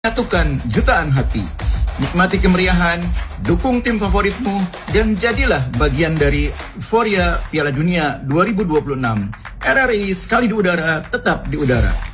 Menyatukan jutaan hati. Nikmati kemeriahan, dukung tim favoritmu, dan jadilah bagian dari euforia Piala Dunia 2026. RRI sekali di udara, tetap di udara.